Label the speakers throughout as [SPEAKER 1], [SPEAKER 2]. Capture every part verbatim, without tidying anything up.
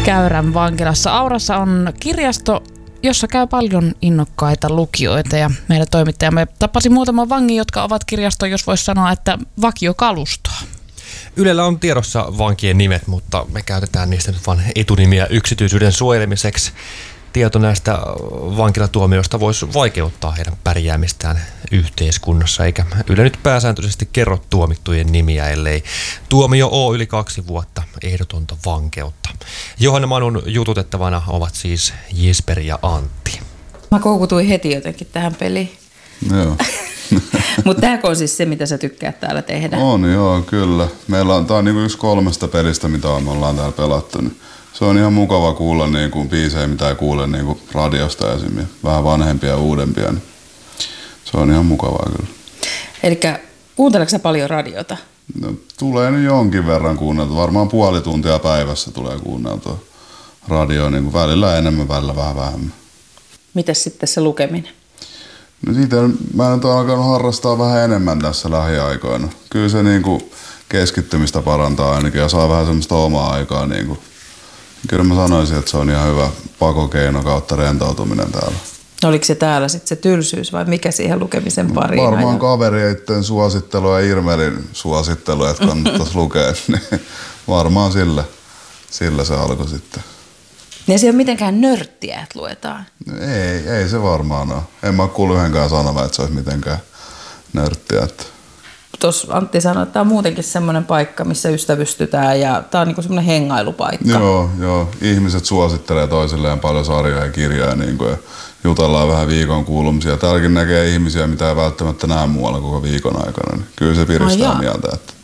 [SPEAKER 1] Käyrän vankilassa Aurassa on kirjasto, jossa käy paljon innokkaita lukijoita, ja meidän toimittajamme tapasi muutaman vangin, jotka ovat kirjasto, jos voisi sanoa, että vakiokalustoa.
[SPEAKER 2] Ylellä on tiedossa vankien nimet, mutta me käytetään niistä nyt vain etunimiä yksityisyyden suojelemiseksi. Tieto näistä vankilatuomioista voisi vaikeuttaa heidän pärjäämistään yhteiskunnassa, eikä Yle nyt pääsääntöisesti kerro tuomittujen nimiä, ellei tuomio ole yli kaksi vuotta ehdotonta vankeutta. Johanna Manun jututettavana ovat siis Jesper ja Antti.
[SPEAKER 3] Mä koukutuin heti jotenkin tähän peliin.
[SPEAKER 4] Joo.
[SPEAKER 3] Mutta tämäkö on siis se, mitä sä tykkäät täällä tehdä?
[SPEAKER 4] On joo, kyllä. Meillä on, tää on niinku yksi kolmesta pelistä, mitä me ollaan täällä pelattu. Niin se on ihan mukava kuulla niinku biisejä, mitä ei kuule niinku radiosta esimerkiksi. Vähän vanhempia ja uudempia. Niin se on ihan mukavaa kyllä.
[SPEAKER 3] Elikkä kuunteleeko sä paljon radiota?
[SPEAKER 4] No, tulee nyt jonkin verran kuunneltua. Varmaan puoli tuntia päivässä tulee kuunneltua radioa. Niinku välillä enemmän, välillä vähän vähemmän.
[SPEAKER 3] Mitäs sitten se lukeminen?
[SPEAKER 4] No siitä mä nyt olen alkanut harrastaa vähän enemmän tässä lähiaikoina. Kyllä se niinku keskittymistä parantaa ainakin ja saa vähän semmoista omaa aikaa. Niinku. Kyllä mä sanoisin, että se on ihan hyvä pakokeino kautta rentoutuminen täällä.
[SPEAKER 3] Oliko se täällä sitten se tylsyys vai mikä siihen lukemisen pariin?
[SPEAKER 4] Varmaan kavereiden suosittelu ja Irmelin suosittelu, että kannattaisi lukea. Niin varmaan sillä, sillä se alkoi sitten.
[SPEAKER 3] Ja se ei ole mitenkään nörttiä, että luetaan.
[SPEAKER 4] Ei, ei se varmaan ole. En mä kuullut yhdenkään sanoa, että se olisi mitenkään nörttiä.
[SPEAKER 3] Tuossa Antti sanoi, että tämä on muutenkin semmoinen paikka, missä ystävystytään ja tämä on niinku semmoinen hengailupaikka.
[SPEAKER 4] Joo, joo. Ihmiset suosittelee toisilleen paljon sarjoja ja kirjoja niin kuin, ja jutellaan vähän viikon kuulumisia. Täälläkin näkee ihmisiä, mitä ei välttämättä näe muualla koko viikon aikana. Niin kyllä se piristää oh, mieltä, että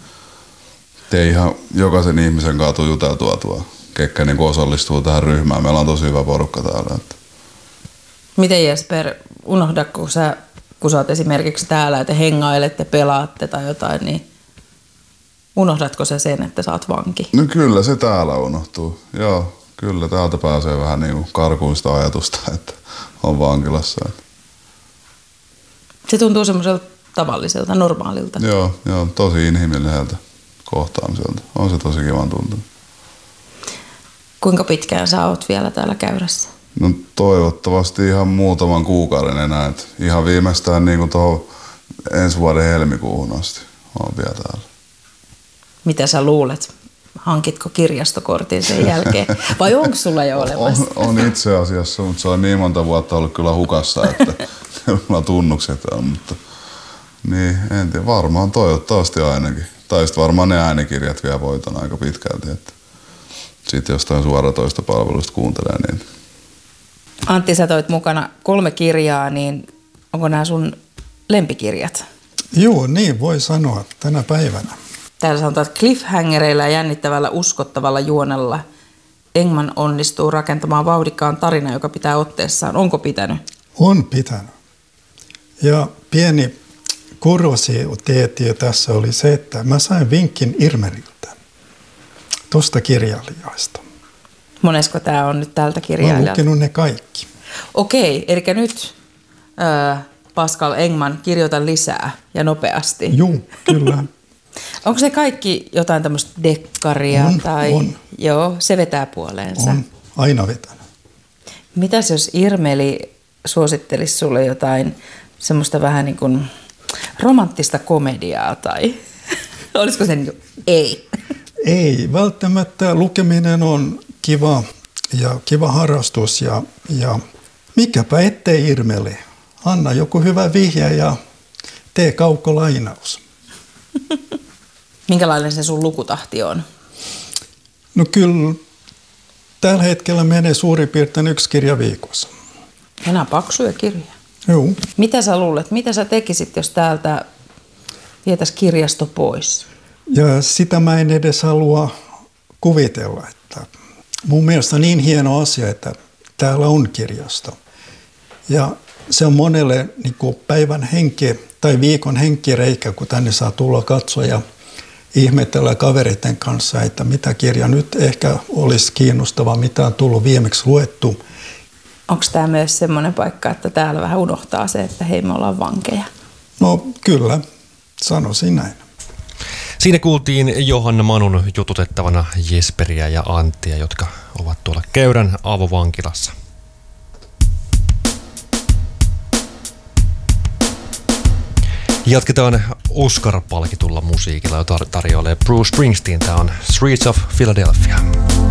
[SPEAKER 4] ei ihan jokaisen ihmisen kanssa tule juteltua tuo. Ketkä niin osallistuu tähän ryhmään. Meillä on tosi hyvä porukka täällä. Että.
[SPEAKER 3] Miten Jesper, unohdatko kun sä, kun sä oot esimerkiksi täällä, että hengailette, pelaatte tai jotain, niin unohdatko sä sen, että sä oot vanki?
[SPEAKER 4] No kyllä se täällä unohtuu. Joo, kyllä täältä pääsee vähän niin kuin karkuun sitä ajatusta, että on vankilassa. Että.
[SPEAKER 3] Se tuntuu semmoiselta tavalliselta, normaalilta.
[SPEAKER 4] Joo, joo, tosi inhimilliseltä kohtaamiselta. On se tosi kivan tuntunut.
[SPEAKER 3] Kuinka pitkään sä oot vielä täällä Käyrässä?
[SPEAKER 4] No toivottavasti ihan muutaman kuukauden enää. Et ihan viimeistään niin kuin tuohon ensi vuoden helmikuuhun asti oon vielä täällä.
[SPEAKER 3] Mitä sä luulet? Hankitko kirjastokortin sen jälkeen? Vai onko sulla jo olemassa?
[SPEAKER 4] On, on itse asiassa, mutta se on niin monta vuotta ollut kyllä hukassa, että kyllä tunnukset on. Mutta, niin, en tiedä, varmaan toivottavasti ainakin. Tai sitten varmaan ne äänikirjat vielä voiton aika pitkälti. Että. Sitten jostain suoratoistopalvelusta kuuntelee niitä.
[SPEAKER 3] Antti, sä toit mukana kolme kirjaa, niin onko nämä sun lempikirjat?
[SPEAKER 5] Joo, niin voi sanoa tänä päivänä.
[SPEAKER 3] Täällä sanotaan, että cliffhangereilla ja jännittävällä uskottavalla juonella Engman onnistuu rakentamaan vauhdikkaan tarina, joka pitää otteessaan. Onko pitänyt?
[SPEAKER 5] On pitänyt. Ja pieni kuriositeetti tässä oli se, että mä sain vinkin Irmeliltä tuosta kirjailijasta.
[SPEAKER 3] Monesko tämä on nyt tältä kirjailijalta?
[SPEAKER 5] Mä oon lukenut ne kaikki.
[SPEAKER 3] Okei, eli nyt äh, Pascal Engman, kirjoita lisää ja nopeasti.
[SPEAKER 5] Joo, kyllä.
[SPEAKER 3] Onko se kaikki jotain tämmöistä dekkaria?
[SPEAKER 5] On,
[SPEAKER 3] tai
[SPEAKER 5] on.
[SPEAKER 3] Joo, se vetää puoleensa.
[SPEAKER 5] On, aina vetänyt.
[SPEAKER 3] Mitäs jos Irmeli suosittelisi sulle jotain semmoista vähän niin kuin romanttista komediaa tai olisiko se niin ei?
[SPEAKER 5] Ei, välttämättä lukeminen on kiva ja kiva harrastus ja, ja mikäpä ettei Irmeli. Anna joku hyvä vihje ja tee kaukolainaus.
[SPEAKER 3] Minkälainen se sun lukutahti on?
[SPEAKER 5] No kyllä tällä hetkellä menee suurin piirtein yksi kirja viikossa.
[SPEAKER 3] Enää paksuja kirjoja.
[SPEAKER 5] Joo.
[SPEAKER 3] Mitä sä luulet, mitä sä tekisit, jos täältä vietäisi kirjasto pois?
[SPEAKER 5] Ja sitä mä en edes halua kuvitella. Että mun mielestä on niin hieno asia, että täällä on kirjasto. Ja se on monelle niin kuin päivän henki tai viikon henkireikä, kun tänne saa tulla katsoa ja ihmetellä kavereiden kanssa, että mitä kirja nyt ehkä olisi kiinnostava, mitä on tullut viimeksi luettu.
[SPEAKER 3] Onko tämä myös semmoinen paikka, että täällä vähän unohtaa se, että hei, me ollaan vankeja?
[SPEAKER 5] No kyllä, sanoisin näin.
[SPEAKER 2] Siinä kuultiin Johanna Manun jututettavana Jesperiä ja Anttia, jotka ovat tuolla Käyrän avovankilassa. Jatketaan Oscar-palkitulla musiikilla, jota tarjoilee Bruce Springsteen. Tämä on Streets of Philadelphia.